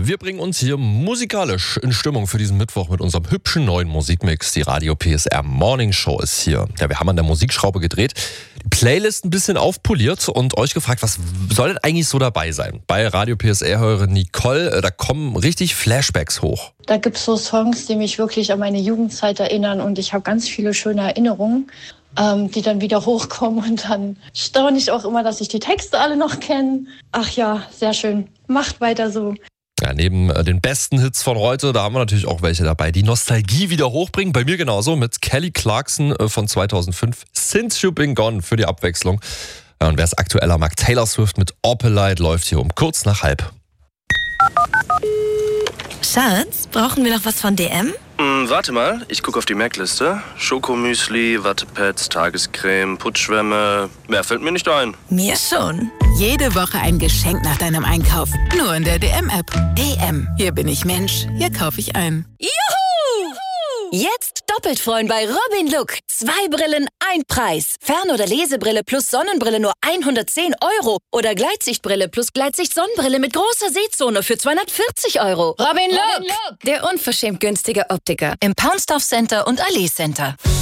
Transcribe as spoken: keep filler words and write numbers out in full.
Wir bringen uns hier musikalisch in Stimmung für diesen Mittwoch mit unserem hübschen neuen Musikmix. Die Radio P S R Morning Show ist hier. Ja, wir haben an der Musikschraube gedreht, die Playlist ein bisschen aufpoliert und euch gefragt, was soll denn eigentlich so dabei sein? Bei Radio P S R-Hörerin Nicole, da kommen richtig Flashbacks hoch. Da gibt es so Songs, die mich wirklich an meine Jugendzeit erinnern und ich habe ganz viele schöne Erinnerungen, ähm, die dann wieder hochkommen und dann staune ich auch immer, dass ich die Texte alle noch kenne. Ach ja, sehr schön. Macht weiter so. Ja, neben äh, den besten Hits von heute, da haben wir natürlich auch welche dabei, die Nostalgie wieder hochbringen. Bei mir genauso mit Kelly Clarkson äh, von zweitausendfünf, Since You've Been Gone für die Abwechslung. Ja, und wer es aktueller mag, Taylor Swift mit Opalite läuft hier um kurz nach halb. Schatz, brauchen wir noch was von D M? Hm, warte mal, ich gucke auf die Merkliste. Schokomüsli, Wattepads, Tagescreme, Putzschwämme. Mehr fällt mir nicht ein. Mir schon. Jede Woche ein Geschenk nach deinem Einkauf. Nur in der D M-App. D M. Hier bin ich Mensch. Hier kaufe ich ein. Juhu! Jetzt doppelt freuen bei Robin Look. Zwei Brillen, ein Preis. Fern- oder Lesebrille plus Sonnenbrille nur hundertzehn Euro. Oder Gleitsichtbrille plus Gleitsicht-Sonnenbrille mit großer Sehzone für zweihundertvierzig Euro. Robin Look, der unverschämt günstige Optiker im Paunsdorf Center und Allee Center.